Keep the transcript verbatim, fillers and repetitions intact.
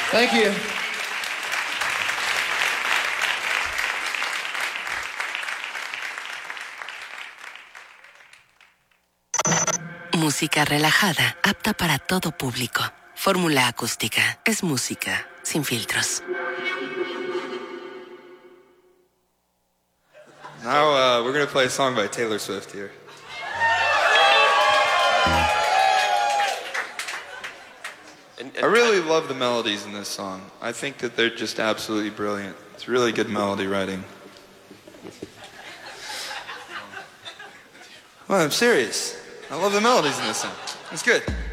Thank you. Música relajada, apta para todo público. Fórmula acústica. Es música sin filtros. Now uh, we're going to play a song by Taylor Swift here. I really love the melodies in this song. I think that they're just absolutely brilliant. It's really good melody writing. Well, I'm serious. I love the melodies in this song. It's good.